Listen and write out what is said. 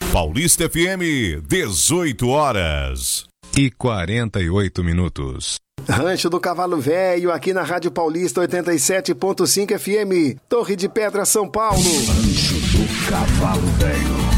Paulista FM, 18 horas e 48 minutos. Rancho do Cavalo Velho, aqui na Rádio Paulista 87.5 FM, Torre de Pedra, São Paulo. Rancho do Cavalo Velho.